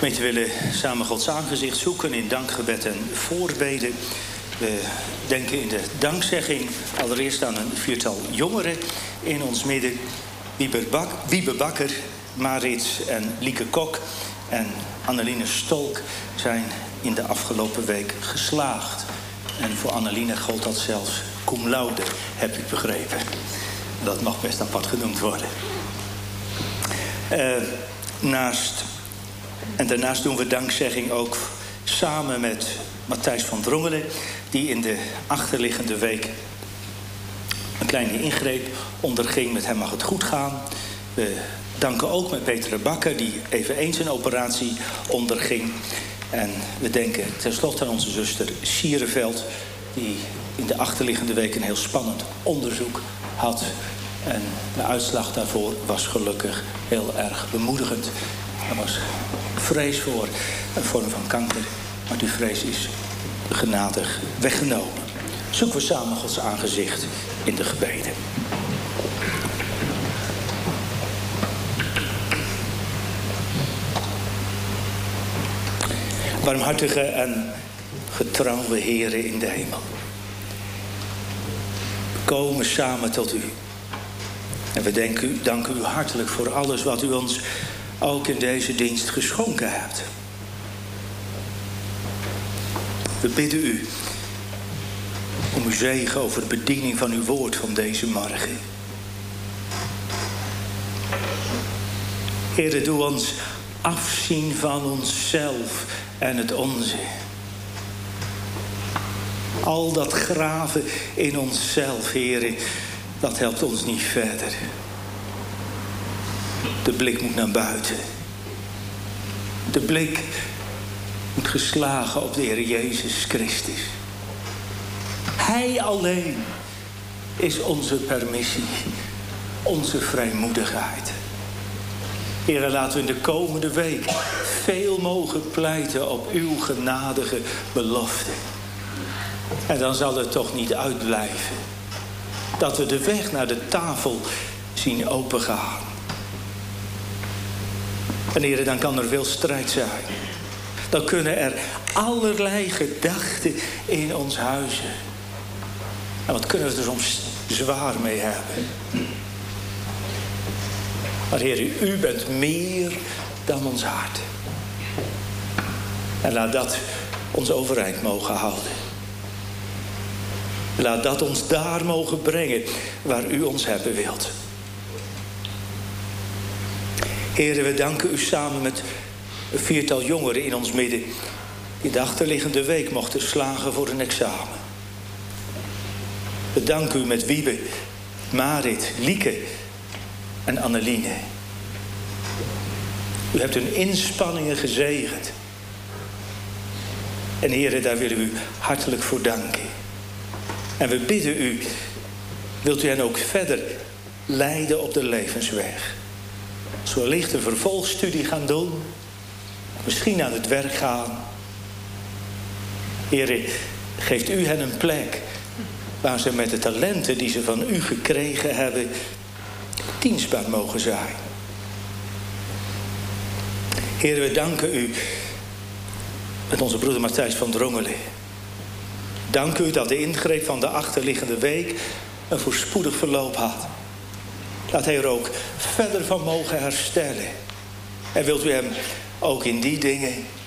Gemeente, willen samen Gods aangezicht zoeken in dankgebed en voorbeden. We denken in de dankzegging allereerst aan een viertal jongeren in ons midden. Wiebe Bakker, Marit en Lieke Kok en Anneline Stolk zijn in de afgelopen week geslaagd. En voor Anneline gold dat zelfs cum laude, heb ik begrepen. Dat mag best apart genoemd worden. Daarnaast doen we dankzegging ook samen met Matthijs van Drongelen, die in de achterliggende week een kleine ingreep onderging. Met hem mag het goed gaan. We danken ook met Petra Bakker, die eveneens een operatie onderging. En we denken tenslotte aan onze zuster Siereveld, die in de achterliggende week een heel spannend onderzoek had. En de uitslag daarvoor was gelukkig heel erg bemoedigend. Er was vrees voor een vorm van kanker, maar die vrees is genadig weggenomen. Zoeken we samen Gods aangezicht in de gebeden. Barmhartige en getrouwe Here in de hemel. We komen samen tot u. En we danken u hartelijk voor alles wat u ons ook in deze dienst geschonken hebt. We bidden u om uw zegen over de bediening van uw woord van deze morgen. Heere, doe ons afzien van onszelf en het onze. Al dat graven in onszelf, Heere, dat helpt ons niet verder. De blik moet naar buiten. De blik moet geslagen op de Heer Jezus Christus. Hij alleen is onze permissie, onze vrijmoedigheid. Heer, laten we in de komende week veel mogen pleiten op uw genadige belofte. En dan zal het toch niet uitblijven dat we de weg naar de tafel zien opengaan. En Heer, dan kan er veel strijd zijn. Dan kunnen er allerlei gedachten in ons huizen. En wat kunnen we er soms zwaar mee hebben. Maar Heer, u bent meer dan ons hart. En laat dat ons overeind mogen houden. Laat dat ons daar mogen brengen waar u ons hebben wilt. Heer, we danken u samen met een viertal jongeren in ons midden die de achterliggende week mochten slagen voor een examen. We danken u met Wiebe, Marit, Lieke en Anneline. U hebt hun inspanningen gezegend. En Heer, daar willen we u hartelijk voor danken. En we bidden u, wilt u hen ook verder leiden op de levensweg. Als we wellicht een vervolgstudie gaan doen, misschien aan het werk gaan. Heer, geeft u hen een plek waar ze met de talenten die ze van u gekregen hebben dienstbaar mogen zijn. Heer, we danken u met onze broeder Matthijs van Drongelen. Dank u dat de ingreep van de achterliggende week een voorspoedig verloop had. Laat hij er ook verder van mogen herstellen. En wilt u hem ook in die dingen